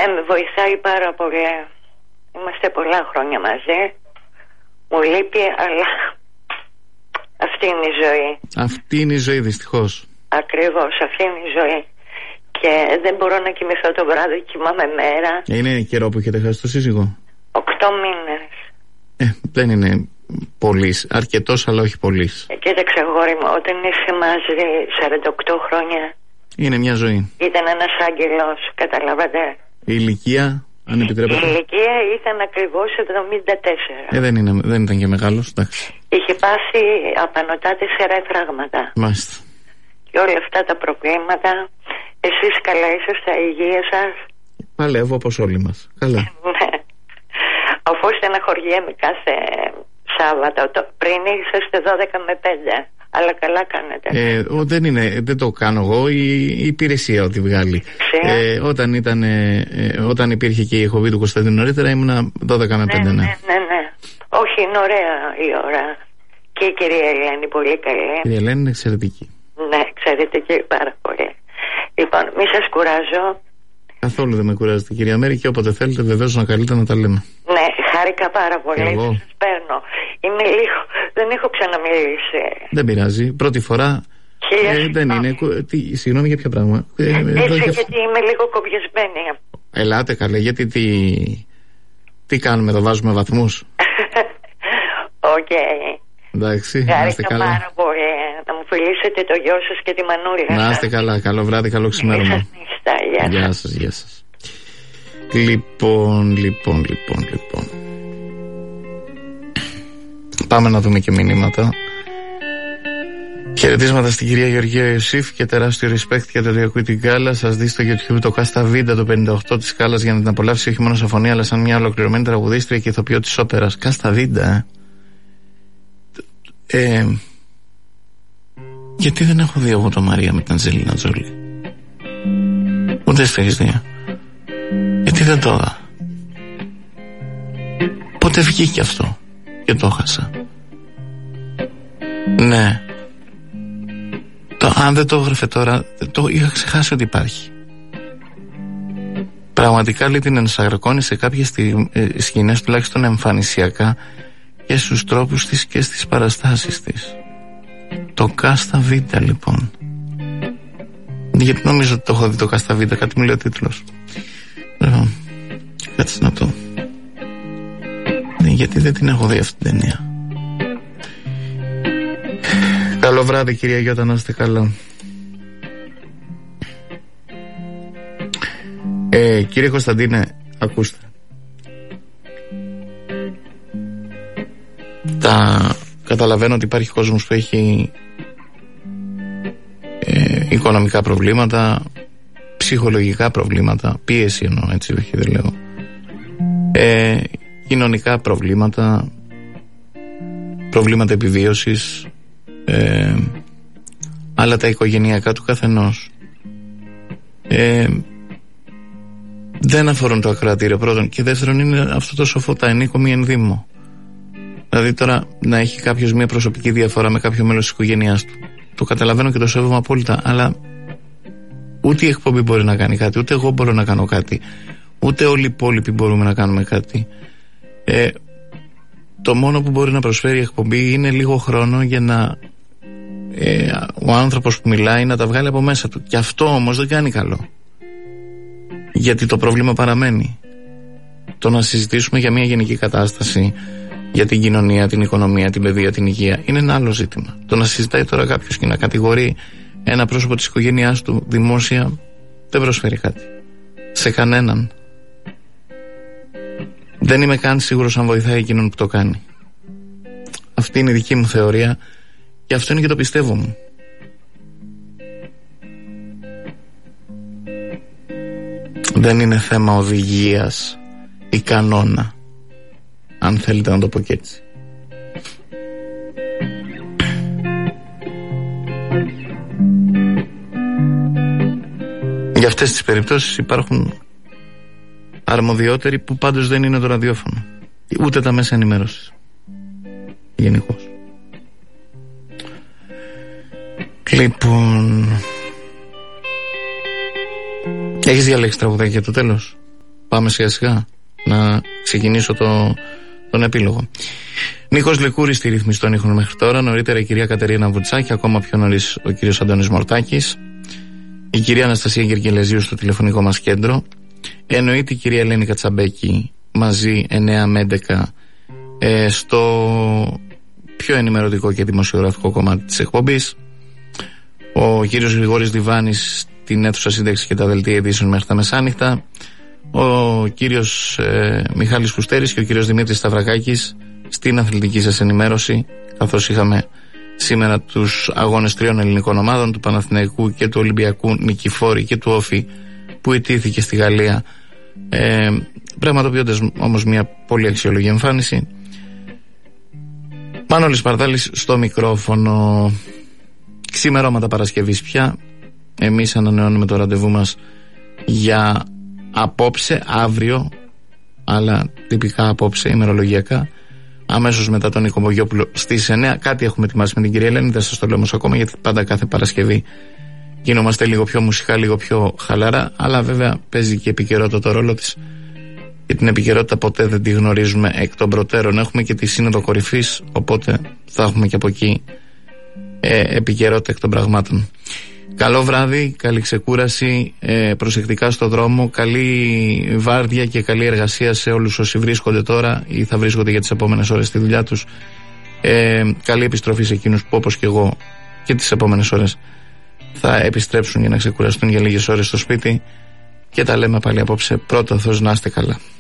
Ναι, με βοηθάει πάρα πολύ. Είμαστε πολλά χρόνια μαζί. Μου λείπει, αλλά αυτή είναι η ζωή. Αυτή είναι η ζωή, δυστυχώς. Ακριβώς, αυτή είναι η ζωή. Και δεν μπορώ να κοιμηθώ το βράδυ, κοιμάμαι μέρα. Είναι καιρό που έχετε χάσει το σύζυγο? 8 μήνες. Δεν είναι πολύς, αρκετός αλλά όχι πολύς. Κοίταξε αγόρι μου, όταν είσαι μαζί 48 χρόνια, είναι μια ζωή. Ήταν ένας άγγελος, καταλάβατε. Η ηλικία, αν επιτρέπετε? Η ηλικία ήταν ακριβώς 74. Δεν ήταν και μεγάλος, εντάξει. Είχε πάθει απανωτά 4 εφράγματα. Μάλιστα. Και όλα αυτά τα προβλήματα. Εσείς καλά είσαστε, υγεία σας? Παλεύω όπως όλοι μας. Καλά. Ναι. Αφού στεναχωριέμαι κάθε Σάββατο, πριν είσαστε 12 με 5. Αλλά καλά κάνετε. Δεν το κάνω εγώ, η υπηρεσία ότι βγάλει. Όταν υπήρχε και η εκπομπή του Κωνσταντίνου νωρίτερα, ήμουνα 12 με 5. Ναι. Όχι, είναι ωραία η ώρα. Και η κυρία Ελένη πολύ καλή. Η κυρία Ελένη είναι εξαιρετική. Ναι, εξαιρετική πάρα πολύ. Λοιπόν, μη σας κουράζω. Καθόλου δεν με κουράζετε, κυρία Μέρη, και όποτε θέλετε βεβαίως να καλείτε να τα λέμε. Ναι, χάρηκα πάρα πολύ. Σας παίρνω. Είμαι λίγο. Δεν έχω ξαναμιλήσει. Δεν πειράζει. Πρώτη φορά. Δεν είναι. Συγγνώμη για ποιο πράγμα. Γιατί είμαι λίγο κομπιασμένη. Ελάτε καλέ, γιατί τι κάνουμε εδώ, βάζουμε βαθμούς? Οκ. Εντάξει, να είστε καλά. Πάρα πολύ. Να μου φιλήσετε το γιο σας και τη μανούλα. Να είστε καλά. Καλό βράδυ, καλό ξημέρωμα. Γεια σας. Λοιπόν. Πάμε να δούμε και μηνύματα. Χαιρετίσματα στην κυρία Γεωργία Ιωσήφ και τεράστιο respect για το διακούει την Κάλα. Σας δει στο YouTube το Κάστα Βίντα το 58 της Κάλας για να την απολαύσει όχι μόνο σαν φωνή αλλά σαν μια ολοκληρωμένη τραγουδίστρια και ηθοποιό της όπερας. Κάστα Βίντα, γιατί δεν έχω δει εγώ το Μαρία με την Αντζελίνα Τζόλι? Ούτε στο έχεις δει? Γιατί δεν το είδα? Πότε βγήκε αυτό και το χάσα? Ναι, αν δεν το έγραφε τώρα, το είχα ξεχάσει ότι υπάρχει. Πραγματικά λέει την ενσαρκώνει σε κάποιες σκηνές, τουλάχιστον εμφανισιακά, και στους τρόπους της και στις παραστάσεις της. Το Κάστα Βίντα, λοιπόν. Γιατί νομίζω ότι το έχω δει το Κάστα Βίντα, κάτι μου λέει ο τίτλος. Κάτσε να το. Γιατί δεν την έχω δει αυτή την ταινία. Καλό βράδυ κυρία Γιώτα, να είστε καλά. Κύριε Κωνσταντίνε, ακούστε. Καταλαβαίνω ότι υπάρχει κόσμος που έχει οικονομικά προβλήματα, ψυχολογικά προβλήματα, πίεση εννοώ, έτσι, όχι δεν λέω, κοινωνικά προβλήματα, προβλήματα επιβίωσης, αλλά τα οικογενειακά του καθενός δεν αφορούν το ακροατήριο πρώτον, και δεύτερον είναι αυτό το σοφό, τα ενίκο μη ενδύμω. Δηλαδή τώρα να έχει κάποιος μια προσωπική διαφορά με κάποιο μέλος της οικογένειάς του, το καταλαβαίνω και το σέβομαι απόλυτα, αλλά ούτε η εκπομπή μπορεί να κάνει κάτι, ούτε εγώ μπορώ να κάνω κάτι, ούτε όλοι οι υπόλοιποι μπορούμε να κάνουμε κάτι. Το μόνο που μπορεί να προσφέρει η εκπομπή είναι λίγο χρόνο για να ο άνθρωπος που μιλάει να τα βγάλει από μέσα του, και αυτό όμως δεν κάνει καλό, γιατί το πρόβλημα παραμένει. Το να συζητήσουμε για μια γενική κατάσταση, για την κοινωνία, την οικονομία, την παιδεία, την υγεία, είναι ένα άλλο ζήτημα. Το να συζητάει τώρα κάποιος και να κατηγορεί ένα πρόσωπο της οικογένειάς του δημόσια δεν προσφέρει κάτι σε κανέναν. Δεν είμαι καν σίγουρος αν βοηθάει εκείνον που το κάνει. Αυτή είναι η δική μου θεωρία και αυτό είναι και το πιστεύω μου. Δεν είναι θέμα οδηγίας ή κανόνα, αν θέλετε να το πω και έτσι. Για αυτές τις περιπτώσεις υπάρχουν αρμοδιότεροι που πάντως δεν είναι το ραδιόφωνο, ούτε τα μέσα ενημέρωσης γενικώς. Λοιπόν, έχεις διαλέξει τραγουδάκι για το τέλος? πάμε σιγά σιγά να ξεκινήσω τον επίλογο. Νίκος Λικούρης στη ρύθμιση των ήχων μέχρι τώρα. Νωρίτερα η κυρία Κατερίνα Βουτσάκη, ακόμα πιο νωρίς ο κύριος Αντώνης Μορτάκης, η κυρία Αναστασία Γεργελεζίου στο τηλεφωνικό μας κέντρο, εννοείται η κυρία Ελένη Κατσαμπέκη μαζί 9 με 11 στο πιο ενημερωτικό και δημοσιογραφικό κομμάτι της εκπομπής, ο κύριος Γρηγόρης Διβάνης στην αίθουσα σύνταξης και τα δελτία ειδήσεων μέχρι τα μεσάνυχτα, ο κύριος Μιχάλης Φουστέρης και ο κύριος Δημήτρης Σταυρακάκης στην αθλητική σας ενημέρωση, καθώς είχαμε σήμερα τους αγώνες 3 ελληνικών ομάδων, του Παναθηναϊκού και του Ολυμπιακού Νικηφόρη και του Όφη, που ιτήθηκε στη Γαλλία, πραγματοποιώντας όμως μια πολύ αξιολογική εμφάνιση. Μάνολης Παρτάλης στο μικρόφωνο. Ξημερώματα Παρασκευής πια. Εμείς ανανεώνουμε το ραντεβού μας για απόψε, αύριο, αλλά τυπικά απόψε, ημερολογιακά, αμέσως μετά τον Νίκο Μπογιόπουλο στις 9. Κάτι έχουμε ετοιμάσει με την κυρία Ελένη, δεν σας το λέω όμως ακόμα, γιατί πάντα κάθε Παρασκευή γινόμαστε λίγο πιο μουσικά, λίγο πιο χαλαρά, αλλά βέβαια παίζει και η επικαιρότητα το ρόλο της, και την επικαιρότητα ποτέ δεν τη γνωρίζουμε εκ των προτέρων. Έχουμε και τη Σύνοδο Κορυφής, οπότε θα έχουμε και από εκεί επικαιρότητα εκ των πραγμάτων. Καλό βράδυ, καλή ξεκούραση, προσεκτικά στο δρόμο, καλή βάρδια και καλή εργασία σε όλους όσοι βρίσκονται τώρα ή θα βρίσκονται για τις επόμενες ώρες στη δουλειά τους. Καλή επιστροφή σε εκείνους που, όπως και εγώ, και τις επόμενες ώρες θα επιστρέψουν για να ξεκουραστούν για λίγες ώρες στο σπίτι, και τα λέμε πάλι απόψε. Πρώτο Θεός, να είστε καλά.